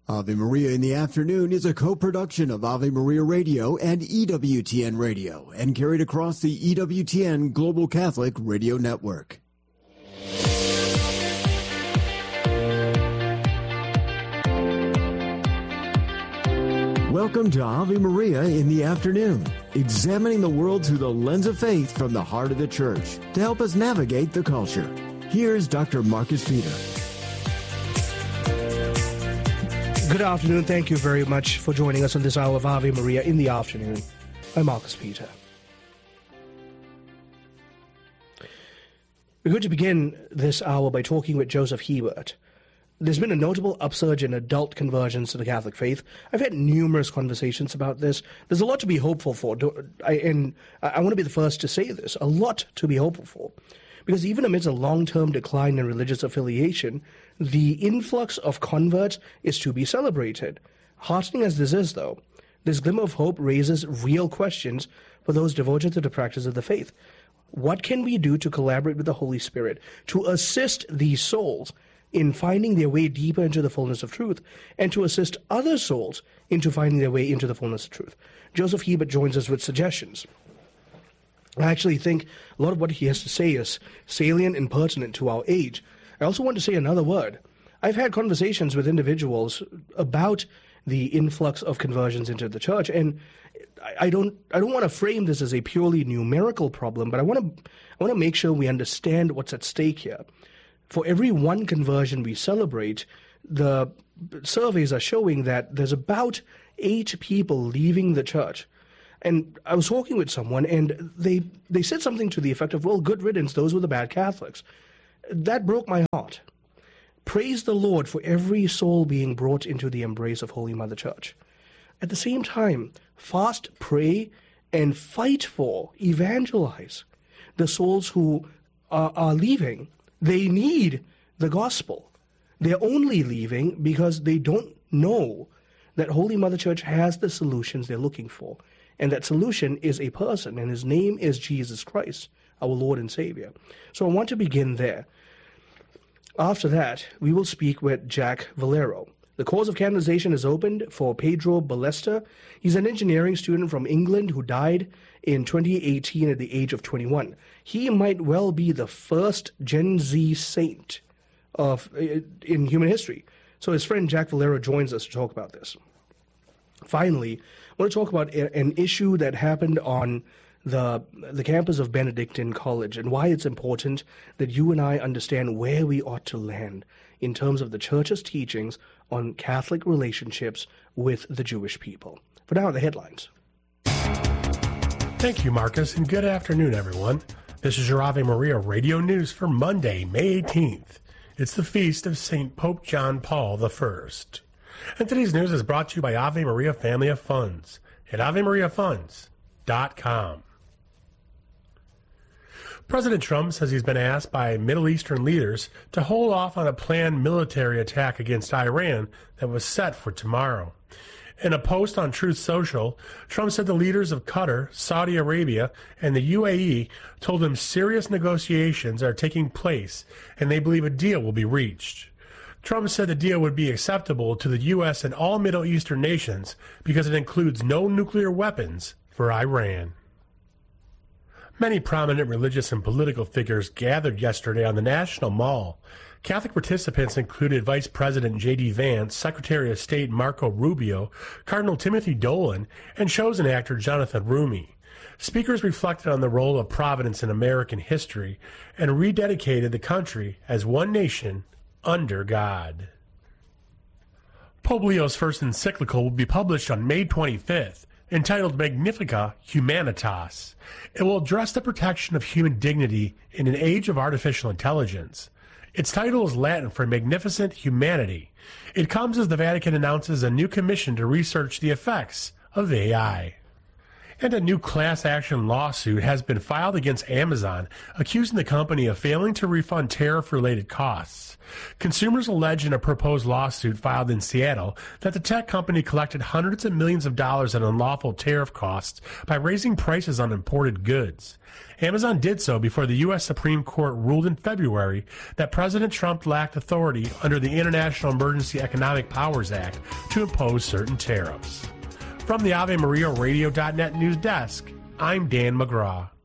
Ave Maria in the Afternoon is a co-production of Ave Maria Radio and EWTN Radio and carried across the EWTN Global Catholic Radio Network. Welcome to Ave Maria in the Afternoon, examining the world through the lens of faith from the heart of the Church to help us navigate the culture. Here's Dr. Marcus Peter. Good afternoon. Thank you very much for joining us on this hour of Ave Maria in the Afternoon. I'm Marcus Peter. We're going to begin this hour by talking with Joseph Hebert. There's been a notable upsurge in adult conversions to the Catholic faith. I've had numerous conversations about this. There's a lot to be hopeful for, and I want to be the first to say this, a lot to be hopeful for. Because even amidst a long-term decline in religious affiliation, the influx of converts is to be celebrated. Heartening as this is, though, this glimmer of hope raises real questions for those devoted to the practice of the faith. What can we do to collaborate with the Holy Spirit to assist these souls in finding their way deeper into the fullness of truth, and to assist other souls into finding their way into the fullness of truth? Joseph Hebert joins us with suggestions. I actually think a lot of what he has to say is salient and pertinent to our age. I also want to say another word. I've had conversations with individuals about the influx of conversions into the church, and I don't want to frame this as a purely numerical problem, but I want to make sure we understand what's at stake here. For every one conversion we celebrate, the surveys are showing that there's about 8 people leaving the church. And I was talking with someone, and they said something to the effect of, well, good riddance, those were the bad Catholics. That broke my heart. Praise the Lord for every soul being brought into the embrace of Holy Mother Church. At the same time, fast, pray, and fight for, evangelize the souls who are leaving. They need the gospel. They're only leaving because they don't know that Holy Mother Church has the solutions they're looking for. And that solution is a person, and his name is Jesus Christ, our Lord and Savior. So I want to begin there. After that, we will speak with Jack Valero. The course of canonization is opened for Pedro Ballesta. He's an engineering student from England who died in 2018 at the age of 21. He might well be the first Gen Z saint in human history. So his friend Jack Valero joins us to talk about this. Finally, I want to talk about an issue that happened on the campus of Benedictine College and why it's important that you and I understand where we ought to land in terms of the Church's teachings on Catholic relationships with the Jewish people. For now, the headlines. Thank you, Marcus, and good afternoon, everyone. This is your Ave Maria Radio News for Monday, May 18th. It's the feast of St. Pope John Paul I. And today's news is brought to you by Ave Maria Family of Funds at AveMariaFunds.com. President Trump says he's been asked by Middle Eastern leaders to hold off on a planned military attack against Iran that was set for tomorrow. In a post on Truth Social, Trump said the leaders of Qatar, Saudi Arabia, and the UAE told him serious negotiations are taking place and they believe a deal will be reached. Trump said the deal would be acceptable to the U.S. and all Middle Eastern nations because it includes no nuclear weapons for Iran. Many prominent religious and political figures gathered yesterday on the National Mall. Catholic participants included Vice President J.D. Vance, Secretary of State Marco Rubio, Cardinal Timothy Dolan, and chosen actor Jonathan Roumie. Speakers reflected on the role of Providence in American history and rededicated the country as one nation under God. Pope Leo's first encyclical will be published on May 25th, entitled Magnificat Humanitas. It will address the protection of human dignity in an age of artificial intelligence. Its title is Latin for Magnificent Humanity. It comes as the Vatican announces a new commission to research the effects of AI. And a new class action lawsuit has been filed against Amazon, accusing the company of failing to refund tariff-related costs. Consumers allege in a proposed lawsuit filed in Seattle that the tech company collected hundreds of millions of dollars in unlawful tariff costs by raising prices on imported goods. Amazon did so before the U.S. Supreme Court ruled in February that President Trump lacked authority under the International Emergency Economic Powers Act to impose certain tariffs. From the AveMariaRadio.net news desk, I'm Dan McGraw.